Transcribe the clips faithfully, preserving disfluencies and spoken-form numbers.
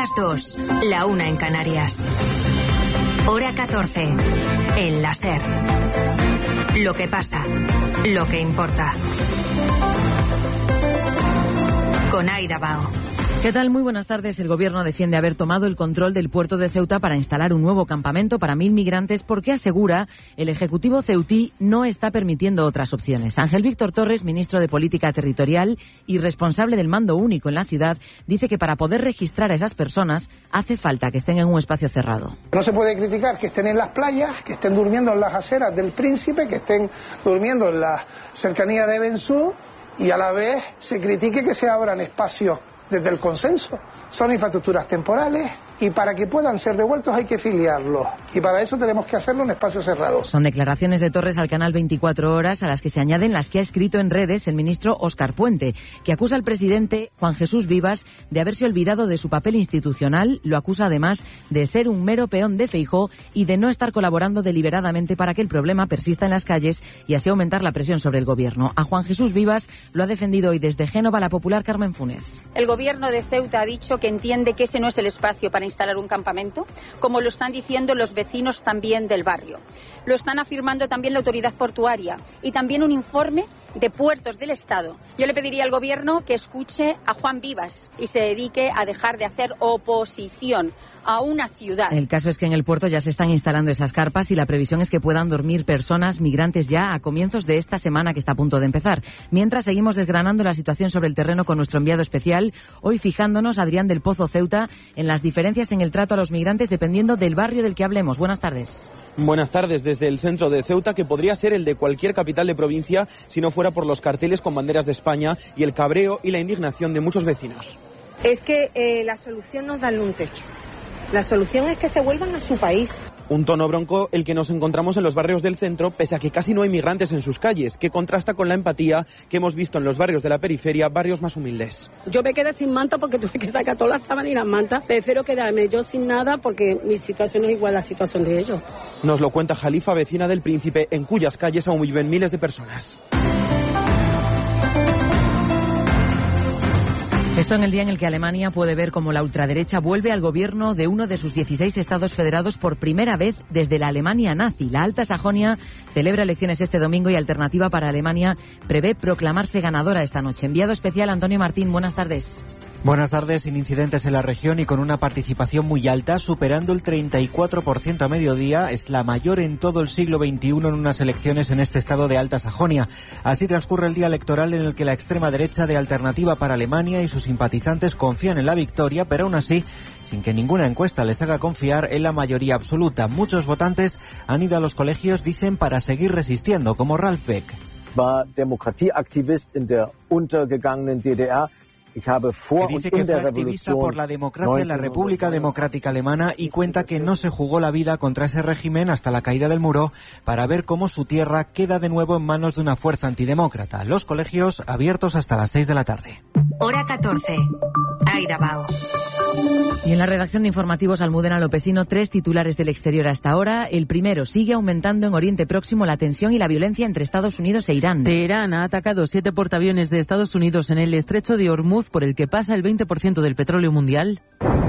las dos, la una en Canarias. Hora catorce, en la SER. Lo que pasa, lo que importa. Con Aida Bao. ¿Qué tal? Muy buenas tardes. El Gobierno defiende haber tomado el control del puerto de Ceuta para instalar un nuevo campamento para mil migrantes porque asegura el Ejecutivo ceutí no está permitiendo otras opciones. Ángel Víctor Torres, ministro de Política Territorial y responsable del mando único en la ciudad, dice que para poder registrar a esas personas hace falta que estén en un espacio cerrado. No se puede criticar que estén en las playas, que estén durmiendo en las aceras del Príncipe, que estén durmiendo en la cercanía de Bensú y a la vez se critique que se abran espacios desde el consenso. Son infraestructuras temporales y para que puedan ser devueltos hay que filiarlos. Y para eso tenemos que hacerlo en espacios cerrados. Son declaraciones de Torres al canal veinticuatro horas a las que se añaden las que ha escrito en redes el ministro Óscar Puente, que acusa al presidente Juan Jesús Vivas de haberse olvidado de su papel institucional. Lo acusa además de ser un mero peón de Feijóo y de no estar colaborando deliberadamente para que el problema persista en las calles y así aumentar la presión sobre el gobierno. A Juan Jesús Vivas lo ha defendido hoy desde Génova la popular Carmen Funes. El gobierno de Ceuta ha dicho que entiende que ese no es el espacio para instalar un campamento, como lo están diciendo los vecinos también del barrio. Lo están afirmando también la autoridad portuaria y también un informe de Puertos del Estado. Yo le pediría al gobierno que escuche a Juan Vivas y se dedique a dejar de hacer oposición a una ciudad. El caso es que en el puerto ya se están instalando esas carpas y la previsión es que puedan dormir personas migrantes ya a comienzos de esta semana que está a punto de empezar. Mientras seguimos desgranando la situación sobre el terreno con nuestro enviado especial, hoy fijándonos, Adrián del Pozo Ceuta, en las diferencias en el trato a los migrantes dependiendo del barrio del que hablemos. Buenas tardes. Buenas tardes. Desde el centro de Ceuta, que podría ser el de cualquier capital de provincia si no fuera por los carteles con banderas de España y el cabreo y la indignación de muchos vecinos. Es que eh, la solución no es darle un techo. La solución es que se vuelvan a su país. Un tono bronco el que nos encontramos en los barrios del centro, pese a que casi no hay migrantes en sus calles, que contrasta con la empatía que hemos visto en los barrios de la periferia, barrios más humildes. Yo me quedé sin manta porque tuve que sacar todas las sábanas y las mantas. Prefiero quedarme yo sin nada porque mi situación no es igual a la situación de ellos. Nos lo cuenta Jalifa, vecina del Príncipe, en cuyas calles aún viven miles de personas. Esto en el día en el que Alemania puede ver cómo la ultraderecha vuelve al gobierno de uno de sus dieciséis estados federados por primera vez desde la Alemania nazi. La Alta Sajonia celebra elecciones este domingo y Alternativa para Alemania prevé proclamarse ganadora esta noche. Enviado especial Antonio Martín, buenas tardes. Buenas tardes. Sin incidentes en la región y con una participación muy alta, superando el treinta y cuatro por ciento a mediodía, es la mayor en todo el siglo veintiuno en unas elecciones en este estado de Alta Sajonia. Así transcurre el día electoral en el que la extrema derecha de Alternativa para Alemania y sus simpatizantes confían en la victoria, pero aún así, sin que ninguna encuesta les haga confiar en la mayoría absoluta. Muchos votantes han ido a los colegios, dicen, para seguir resistiendo, como Ralf Beck. War Demokratieaktivist in der untergegangenen D D R. Que dice que fue activista por la democracia en la República Democrática Alemana y cuenta que no se jugó la vida contra ese régimen hasta la caída del muro para ver cómo su tierra queda de nuevo en manos de una fuerza antidemócrata. Los colegios abiertos hasta las seis de la tarde. Hora catorce. Aida Bao. Y en la redacción de informativos Almudena Lopesino, tres titulares del exterior hasta ahora. El primero, sigue aumentando en Oriente Próximo la tensión y la violencia entre Estados Unidos e Irán. Teherán ha atacado siete portaaviones de Estados Unidos en el estrecho de Hormuz, por el que pasa el veinte por ciento del petróleo mundial.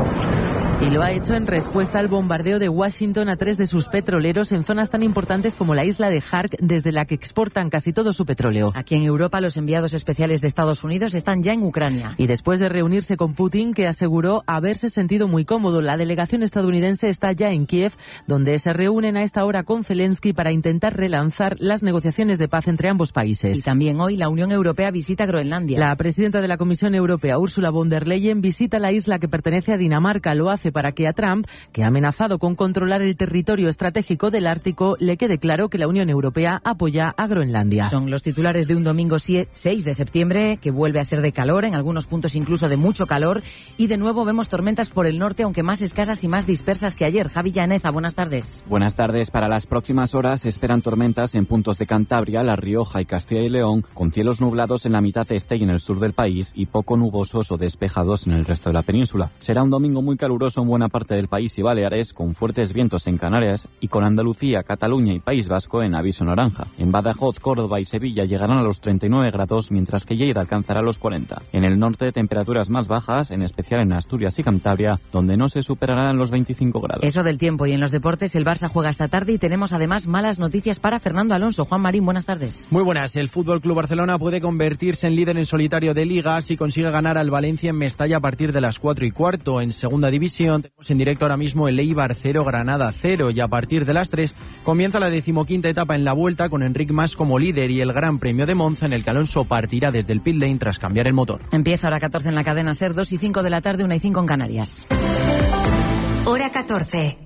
Y lo ha hecho en respuesta al bombardeo de Washington a tres de sus petroleros en zonas tan importantes como la isla de Hark, desde la que exportan casi todo su petróleo. Aquí en Europa, los enviados especiales de Estados Unidos están ya en Ucrania. Y después de reunirse con Putin, que aseguró haberse sentido muy cómodo, la delegación estadounidense está ya en Kiev, donde se reúnen a esta hora con Zelensky para intentar relanzar las negociaciones de paz entre ambos países. Y también hoy la Unión Europea visita Groenlandia. La presidenta de la Comisión Europea, Ursula von der Leyen, visita la isla que pertenece a Dinamarca. Lo hace para que a Trump, que ha amenazado con controlar el territorio estratégico del Ártico, le quede claro que la Unión Europea apoya a Groenlandia. Son los titulares de un domingo seis de septiembre, que vuelve a ser de calor, en algunos puntos incluso de mucho calor, y de nuevo vemos tormentas por el norte, aunque más escasas y más dispersas que ayer. Javi Llaneza, buenas tardes. Buenas tardes. Para las próximas horas se esperan tormentas en puntos de Cantabria, La Rioja y Castilla y León, con cielos nublados en la mitad este y en el sur del país y poco nubosos o despejados en el resto de la península. Será un domingo muy caluroso nuboso en buena parte del país y Baleares, con fuertes vientos en Canarias y con Andalucía, Cataluña y País Vasco en aviso naranja. En Badajoz, Córdoba y Sevilla llegarán a los treinta y nueve grados, mientras que Lleida alcanzará los cuarenta. En el norte, temperaturas más bajas, en especial en Asturias y Cantabria, donde no se superarán los veinticinco grados. Eso del tiempo. Y en los deportes, el Barça juega esta tarde y tenemos además malas noticias para Fernando Alonso. Juan Marín, buenas tardes. Muy buenas. El F C Barcelona puede convertirse en líder en solitario de Liga si consigue ganar al Valencia en Mestalla a partir de las cuatro y cuarto. En segunda división tenemos en directo ahora mismo el Eibar cero, Granada cero, y a partir de las tres comienza la decimoquinta etapa en la Vuelta con Enric Mas como líder y el Gran Premio de Monza, en el que Alonso partirá desde el pit lane tras cambiar el motor. Empieza hora catorce en la cadena SER, dos y cinco de la tarde, una y cinco en Canarias. Hora catorce.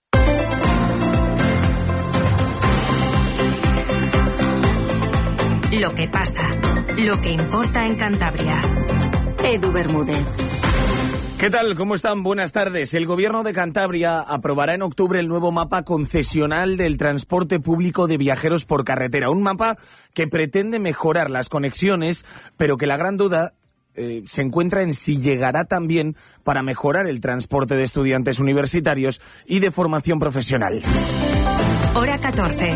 Lo que pasa, lo que importa en Cantabria. Edu Bermúdez. ¿Qué tal? ¿Cómo están? Buenas tardes. El Gobierno de Cantabria aprobará en octubre el nuevo mapa concesional del transporte público de viajeros por carretera. Un mapa que pretende mejorar las conexiones, pero que la gran duda eh, se encuentra en si llegará también para mejorar el transporte de estudiantes universitarios y de formación profesional. Hora catorce.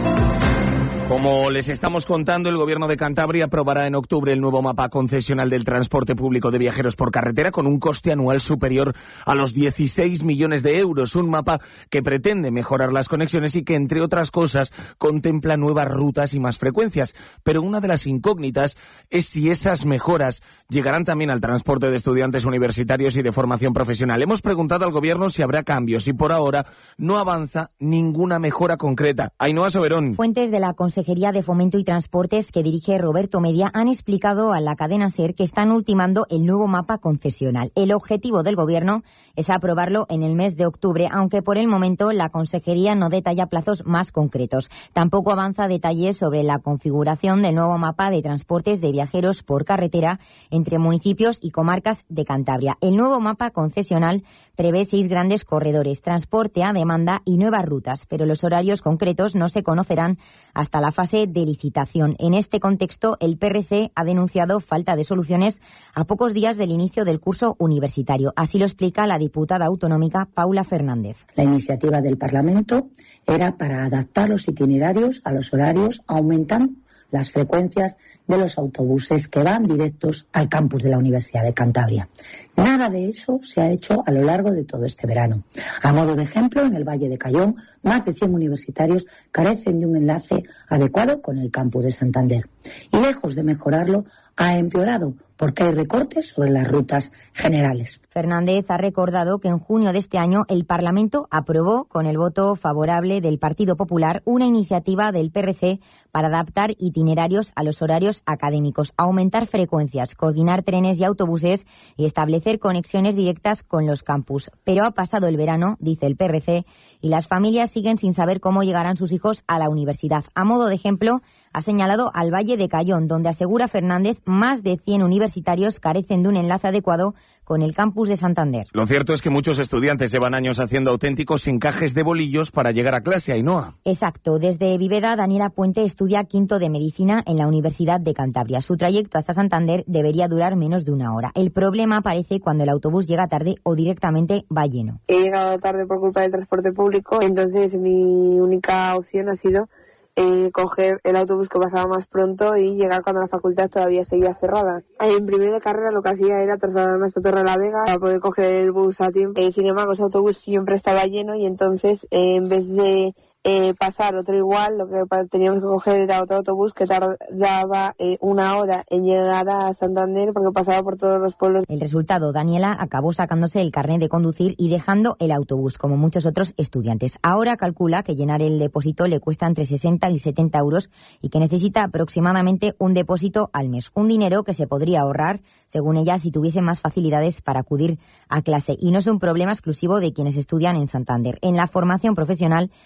Como les estamos contando, el Gobierno de Cantabria aprobará en octubre el nuevo mapa concesional del transporte público de viajeros por carretera con un coste anual superior a los dieciséis millones de euros. Un mapa que pretende mejorar las conexiones y que, entre otras cosas, contempla nuevas rutas y más frecuencias. Pero una de las incógnitas es si esas mejoras llegarán también al transporte de estudiantes universitarios y de formación profesional. Hemos preguntado al Gobierno si habrá cambios y por ahora no avanza ninguna mejora concreta. Ainhoa Soberón. Fuentes de la Consejería de Fomento y Transportes que dirige Roberto Media han explicado a la cadena SER que están ultimando el nuevo mapa concesional. El objetivo del Gobierno es aprobarlo en el mes de octubre, aunque por el momento la Consejería no detalla plazos más concretos. Tampoco avanza detalles sobre la configuración del nuevo mapa de transportes de viajeros por carretera entre municipios y comarcas de Cantabria. El nuevo mapa concesional prevé seis grandes corredores, transporte a demanda y nuevas rutas, pero los horarios concretos no se conocerán hasta la fase de licitación. En este contexto, el P R C ha denunciado falta de soluciones a pocos días del inicio del curso universitario. Así lo explica la diputada autonómica Paula Fernández. La iniciativa del Parlamento era para adaptar los itinerarios a los horarios, aumentando las frecuencias de los autobuses que van directos al campus de la Universidad de Cantabria. Nada de eso se ha hecho a lo largo de todo este verano. A modo de ejemplo, en el Valle de Cayón, más de cien universitarios carecen de un enlace adecuado con el campus de Santander. Y lejos de mejorarlo, ha empeorado porque hay recortes sobre las rutas generales. Fernández ha recordado que en junio de este año el Parlamento aprobó, con el voto favorable del Partido Popular, una iniciativa del P R C para adaptar itinerarios a los horarios académicos, aumentar frecuencias, coordinar trenes y autobuses y establecer conexiones directas con los campus. Pero ha pasado el verano, dice el P R C, y las familias siguen sin saber cómo llegarán sus hijos a la universidad. A modo de ejemplo, ha señalado al Valle de Cayón, donde asegura Fernández más de cien universitarios carecen de un enlace adecuado con el campus de Santander. Lo cierto es que muchos estudiantes llevan años haciendo auténticos encajes de bolillos para llegar a clase, Ainhoa. Exacto. Desde Viveda, Daniela Puente estudia quinto de Medicina en la Universidad de Cantabria. Su trayecto hasta Santander debería durar menos de una hora. El problema aparece cuando el autobús llega tarde o directamente va lleno. He llegado tarde por culpa del transporte público, entonces mi única opción ha sido Eh, coger el autobús que pasaba más pronto y llegar cuando la facultad todavía seguía cerrada. En primero de carrera lo que hacía era trasladarme hasta Torre la Vega para poder coger el bus a tiempo. Eh, sin embargo, ese autobús siempre estaba lleno y entonces eh, en vez de eh, pasar otro igual, lo que teníamos que coger era otro autobús que tardaba eh, una hora en llegar a Santander porque pasaba por todos los pueblos. El resultado, Daniela acabó sacándose el carnet de conducir y dejando el autobús, como muchos otros estudiantes. Ahora calcula que llenar el depósito le cuesta entre sesenta y setenta euros y que necesita aproximadamente un depósito al mes. Un dinero que se podría ahorrar, según ella, si tuviese más facilidades para acudir a clase. Y no es un problema exclusivo de quienes estudian en Santander. En la formación profesional, la falta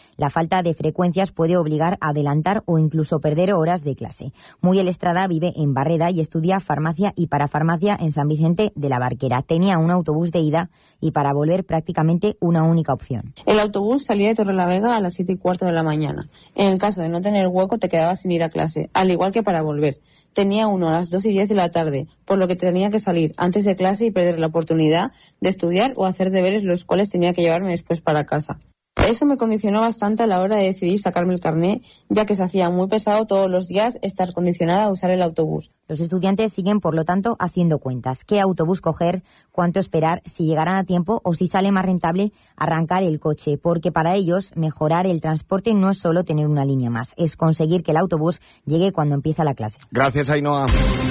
falta de frecuencias puede obligar a adelantar o incluso perder horas de clase. Muriel Estrada vive en Barreda y estudia farmacia y parafarmacia en San Vicente de la Barquera. Tenía un autobús de ida y para volver prácticamente una única opción. El autobús salía de Torrelavega a las siete y cuarto de la mañana. En el caso de no tener hueco te quedabas sin ir a clase, al igual que para volver. Tenía uno a las dos y diez de la tarde, por lo que tenía que salir antes de clase y perder la oportunidad de estudiar o hacer deberes, los cuales tenía que llevarme después para casa. Eso me condicionó bastante a la hora de decidir sacarme el carné, ya que se hacía muy pesado todos los días estar condicionada a usar el autobús. Los estudiantes siguen, por lo tanto, haciendo cuentas. ¿Qué autobús coger? ¿Cuánto esperar? ¿Si llegarán a tiempo? ¿O si sale más rentable arrancar el coche? Porque para ellos, mejorar el transporte no es solo tener una línea más, es conseguir que el autobús llegue cuando empieza la clase. Gracias, Ainhoa.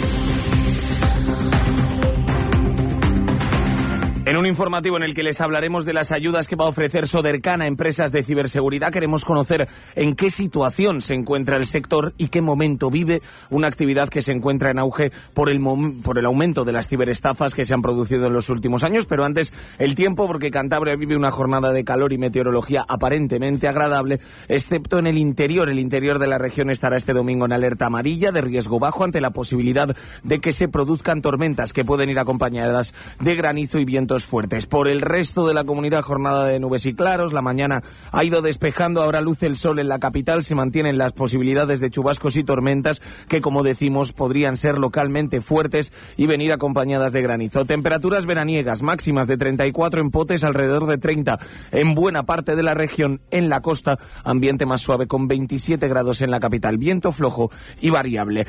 En un informativo en el que les hablaremos de las ayudas que va a ofrecer Sodercan a empresas de ciberseguridad, queremos conocer en qué situación se encuentra el sector y qué momento vive una actividad que se encuentra en auge por el, mom- por el aumento de las ciberestafas que se han producido en los últimos años. Pero antes, el tiempo, porque Cantabria vive una jornada de calor y meteorología aparentemente agradable, excepto en el interior. El interior de la región estará este domingo en alerta amarilla de riesgo bajo ante la posibilidad de que se produzcan tormentas que pueden ir acompañadas de granizo y vientos fuertes. Por el resto de la comunidad, jornada de nubes y claros. La mañana ha ido despejando, ahora luce el sol en la capital. Se mantienen las posibilidades de chubascos y tormentas que, como decimos, podrían ser localmente fuertes y venir acompañadas de granizo. Temperaturas veraniegas máximas de treinta y cuatro en Potes, alrededor de treinta en buena parte de la región. En la costa, ambiente más suave con veintisiete grados en la capital. Viento flojo y variable.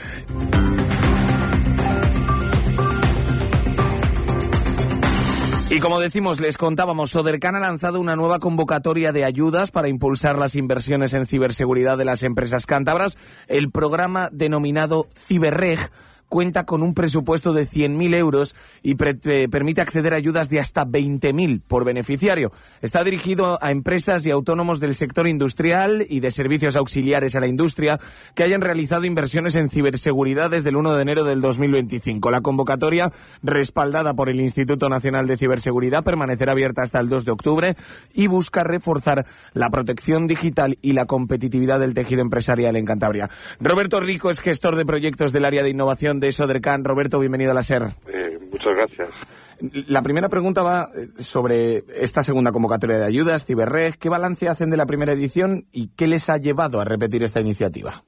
Y como decimos, les contábamos, Sodercan ha lanzado una nueva convocatoria de ayudas para impulsar las inversiones en ciberseguridad de las empresas cántabras. El programa denominado Ciberreg cuenta con un presupuesto de cien mil euros y pre- eh, permite acceder a ayudas de hasta veinte mil por beneficiario. Está dirigido a empresas y autónomos del sector industrial y de servicios auxiliares a la industria que hayan realizado inversiones en ciberseguridad desde el uno de enero del dos mil veinticinco. La convocatoria, respaldada por el Instituto Nacional de Ciberseguridad, permanecerá abierta hasta el dos de octubre y busca reforzar la protección digital y la competitividad del tejido empresarial en Cantabria. Roberto Rico es gestor de proyectos del área de innovación de Sodercan. Roberto, bienvenido a la SER. Eh, muchas gracias. La primera pregunta va sobre esta segunda convocatoria de ayudas, Ciberreg. ¿Qué balance hacen de la primera edición y qué les ha llevado a repetir esta iniciativa?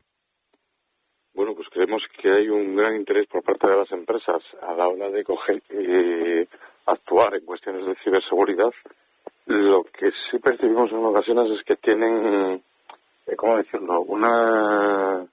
Bueno, pues creemos que hay un gran interés por parte de las empresas a la hora de coger y actuar en cuestiones de ciberseguridad. Lo que sí percibimos en ocasiones es que tienen, ¿cómo decirlo?, una...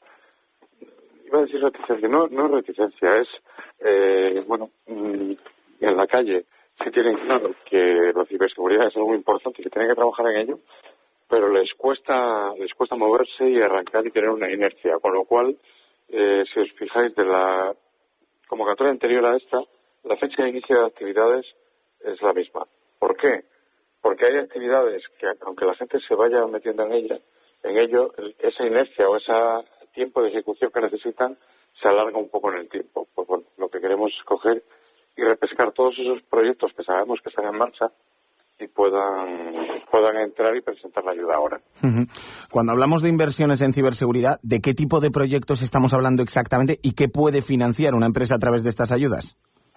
Iba a decir reticencia, no, no es reticencia, es, eh, bueno, en la calle sí tienen claro que la ciberseguridad es algo importante y que tienen que trabajar en ello, pero les cuesta, les cuesta moverse y arrancar y tener una inercia, con lo cual, eh, si os fijáis de la convocatoria anterior a esta, la fecha de inicio de actividades es la misma. ¿Por qué? Porque hay actividades que, aunque la gente se vaya metiendo en ella, en ello, esa inercia o ese tiempo de ejecución que necesitan se alarga un poco en el tiempo. Pues bueno, lo que queremos es coger y repescar todos esos proyectos que sabemos que están en marcha y puedan, puedan entrar y presentar la ayuda ahora. Cuando hablamos de inversiones en ciberseguridad, ¿de qué tipo de proyectos estamos hablando exactamente y qué puede financiar una empresa a través de estas ayudas?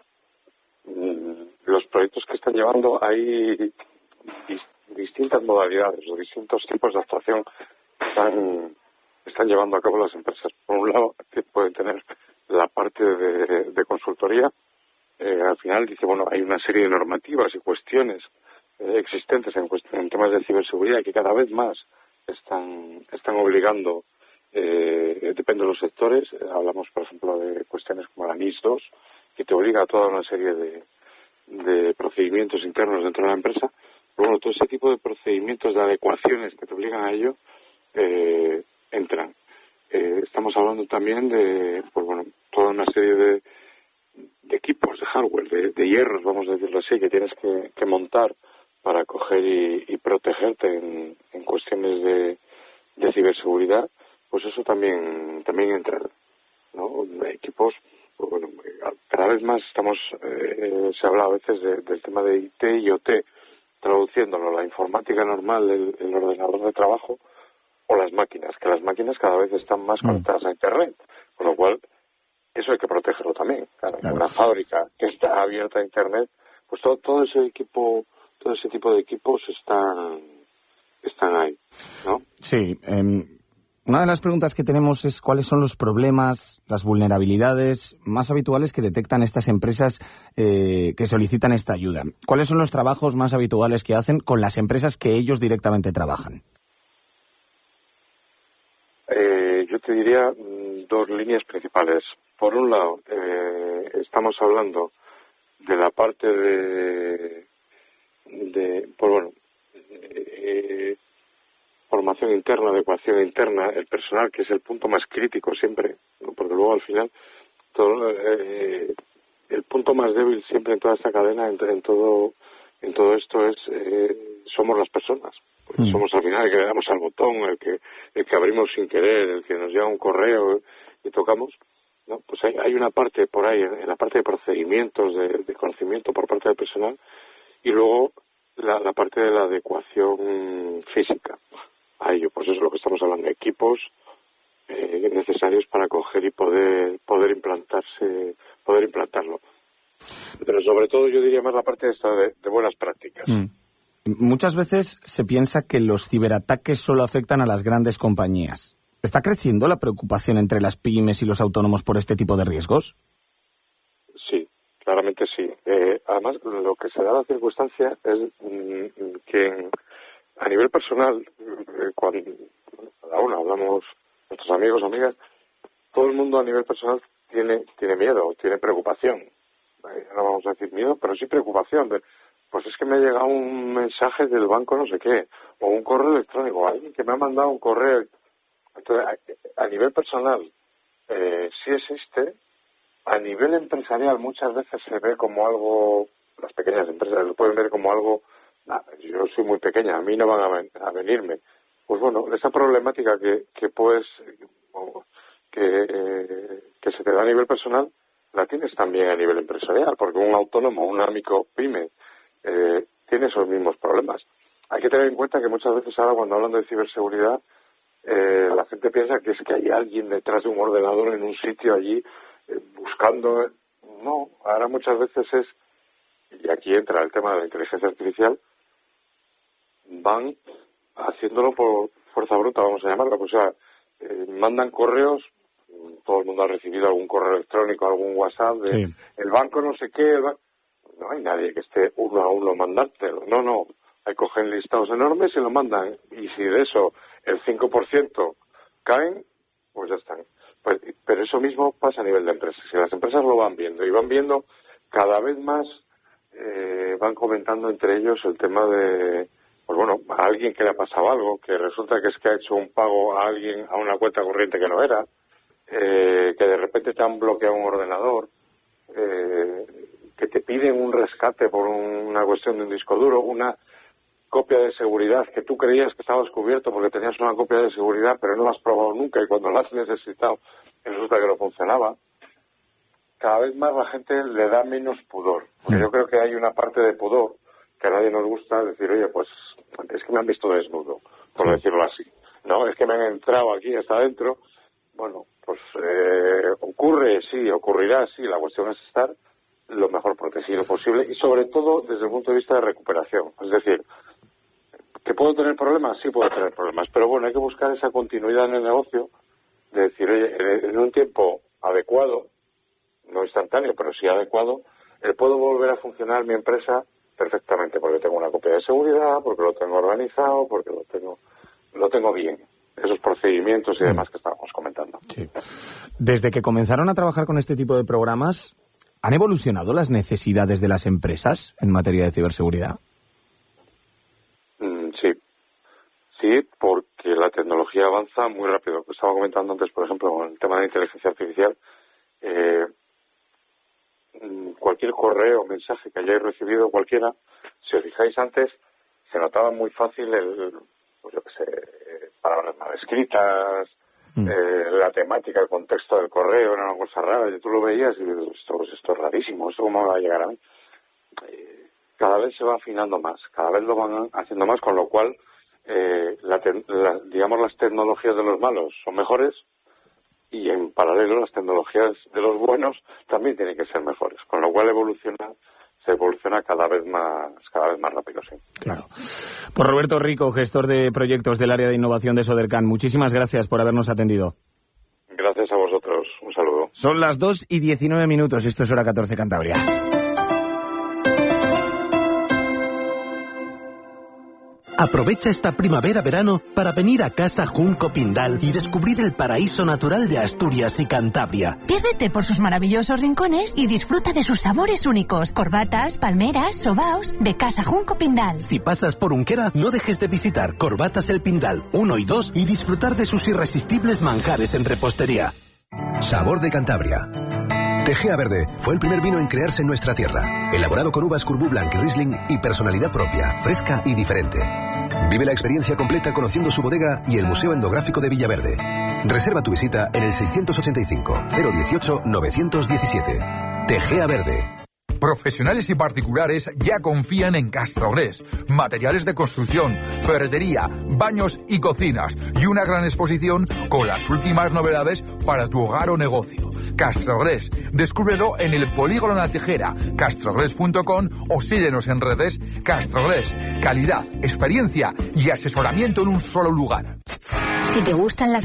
Los proyectos que están llevando hay dis- distintas modalidades, los distintos tipos de actuación que están, están llevando a cabo las empresas. Por un lado, que pueden tener la parte de, de consultoría. Eh, al final dice, bueno, hay una serie de normativas y cuestiones eh, existentes en, cuest- en temas de ciberseguridad que cada vez más están, están obligando, eh, depende de los sectores. Eh, hablamos, por ejemplo, de cuestiones como la N I S dos, que te obliga a toda una serie de, de procedimientos internos dentro de la empresa. Pero bueno, todo ese tipo de procedimientos, de adecuaciones que te obligan a ello, eh, entran. Eh, estamos hablando también de, pues bueno, toda una serie de, de equipos, de hardware, de, de hierros, vamos a decirlo así, que tienes que, que montar para coger y, y protegerte en, en cuestiones de, de ciberseguridad. Pues eso también también entra, ¿no? Equipos, pues bueno, cada vez más estamos, eh, se habla a veces de, del tema de I T y O T, traduciéndolo, la informática normal, el, el ordenador de trabajo, o las máquinas, que las máquinas cada vez están más conectadas a Internet, con lo cual eso hay que protegerlo también. Claro, claro. Una fábrica que está abierta a Internet, pues todo, todo ese equipo, todo ese tipo de equipos están, están ahí, ¿no? Sí. Eh, una de las preguntas que tenemos es cuáles son los problemas, las vulnerabilidades más habituales que detectan estas empresas eh, que solicitan esta ayuda. ¿Cuáles son los trabajos más habituales que hacen con las empresas que ellos directamente trabajan? Eh, yo te diría mm, dos líneas principales. Por un lado, eh, estamos hablando de la parte de, de pues bueno, eh, formación interna, adecuación interna, el personal, que es el punto más crítico siempre, ¿no? Porque luego al final todo, eh, el punto más débil siempre en toda esta cadena, en, en todo en todo esto es eh, somos las personas. Mm. Somos al final el que le damos al botón, el que el que abrimos sin querer, el que nos llega un correo y tocamos, ¿no? Pues hay, hay una parte por ahí, en la parte de procedimientos, de, de conocimiento por parte del personal, y luego la, la parte de la adecuación física a ello. Pues eso es lo que estamos hablando, equipos eh, necesarios para coger y poder poder implantarse, poder implantarlo. Pero sobre todo yo diría más la parte de, esta de, de buenas prácticas. Mm. Muchas veces se piensa que los ciberataques solo afectan a las grandes compañías. ¿Está creciendo la preocupación entre las pymes y los autónomos por este tipo de riesgos? Sí, claramente sí. Eh, además, lo que se da la circunstancia es mm, que en, a nivel personal, eh, cuando aún hablamos nuestros amigos, amigas, todo el mundo a nivel personal tiene tiene miedo, tiene preocupación. Eh, no vamos a decir miedo, pero sí preocupación. De, pues es que me ha llegado un mensaje del banco no sé qué, o un correo electrónico, alguien que me ha mandado un correo. Entonces, a, a nivel personal, eh, sí existe. A nivel empresarial muchas veces se ve como algo, las pequeñas empresas lo pueden ver como algo, nah, yo soy muy pequeña, a mí no van a, ven, a venirme. Pues bueno, esa problemática que, que puedes, que, eh, que se te da a nivel personal, la tienes también a nivel empresarial, porque un autónomo, un amigo pyme, eh, tiene esos mismos problemas. Hay que tener en cuenta que muchas veces ahora cuando hablan de ciberseguridad, eh, la gente piensa que es que hay alguien detrás de un ordenador en un sitio allí eh, buscando. No, ahora muchas veces es, y aquí entra el tema de la inteligencia artificial, van haciéndolo por fuerza bruta, vamos a llamarlo. O sea, eh, mandan correos, todo el mundo ha recibido algún correo electrónico, algún WhatsApp, de sí. El banco no sé qué, el banco... No hay nadie que esté uno a uno mandártelo. No, no. Hay cogen listados enormes y lo mandan. Y si de eso el cinco por ciento caen, pues ya están. Pues, pero eso mismo pasa a nivel de empresas. Si las empresas lo van viendo y van viendo, cada vez más eh, van comentando entre ellos el tema de, pues bueno, a alguien que le ha pasado algo, que resulta que es que ha hecho un pago a alguien a una cuenta corriente que no era, eh, que de repente te han bloqueado un ordenador, eh, que te piden un rescate por un, una cuestión de un disco duro, una copia de seguridad que tú creías que estabas cubierto porque tenías una copia de seguridad pero no la has probado nunca y cuando la has necesitado resulta que no funcionaba. Cada vez más la gente le da menos pudor, porque yo creo que hay una parte de pudor que a nadie nos gusta decir, oye, pues es que me han visto desnudo, por sí. decirlo así. No, es que me han entrado aquí hasta adentro. Bueno, pues eh, ocurre, sí, ocurrirá, sí, la cuestión es estar lo mejor protegido posible y sobre todo desde el punto de vista de recuperación. Es decir, ¿que puedo tener problemas? Sí puedo tener problemas, pero bueno, hay que buscar esa continuidad en el negocio, de decir, oye, en un tiempo adecuado, no instantáneo, pero sí adecuado, eh, puedo volver a funcionar mi empresa perfectamente, porque tengo una copia de seguridad, porque lo tengo organizado, porque lo tengo, lo tengo bien. Esos procedimientos y demás que estábamos comentando. Sí. Desde que comenzaron a trabajar con este tipo de programas, ¿han evolucionado las necesidades de las empresas en materia de ciberseguridad? Mm, sí. Sí, porque la tecnología avanza muy rápido. Lo que estaba comentando antes, por ejemplo, con el tema de la inteligencia artificial, eh, cualquier correo o mensaje que hayáis recibido, cualquiera, si os fijáis antes, se notaba muy fácil el, pues yo qué sé, palabras mal escritas, mm. eh, la temática, el contexto del correo, era una cosa rara, y tú lo veías y dices, esto, pues esto es rarísimo, esto cómo va a llegar a mí. Eh, cada vez se va afinando más, cada vez lo van haciendo más, con lo cual eh, la te- la, digamos, las tecnologías de los malos son mejores y en paralelo las tecnologías de los buenos también tienen que ser mejores, con lo cual evoluciona, se evoluciona cada vez más, cada vez más rápido, sí. Claro. Pues Roberto Rico, gestor de proyectos del área de innovación de Sodercan, muchísimas gracias por habernos atendido. Gracias a vosotros, un saludo. Son las dos y diecinueve minutos, esto es Hora catorce Cantabria. Aprovecha esta primavera-verano para venir a Casa Junco Pindal y descubrir el paraíso natural de Asturias y Cantabria. Piérdete por sus maravillosos rincones y disfruta de sus sabores únicos. Corbatas, palmeras, sobaos, de Casa Junco Pindal. Si pasas por Unquera, no dejes de visitar Corbatas El Pindal uno y dos y disfrutar de sus irresistibles manjares en repostería. Sabor de Cantabria. Tegea Verde fue el primer vino en crearse en nuestra tierra, elaborado con uvas Courbou Blanc y Riesling y personalidad propia, fresca y diferente. Vive la experiencia completa conociendo su bodega y el Museo Etnográfico de Villaverde. Reserva tu visita en el seiscientos ochenta y cinco, cero dieciocho, novecientos diecisiete. Tegea Verde. Profesionales y particulares ya confían en Castrogrés. Materiales de construcción, ferretería, baños y cocinas. Y una gran exposición con las últimas novedades para tu hogar o negocio. Castrogrés. Descúbrelo en el Polígono La Tejera, castrogrés punto com o síguenos en redes. Castrogrés. Calidad, experiencia y asesoramiento en un solo lugar. Si te gustan las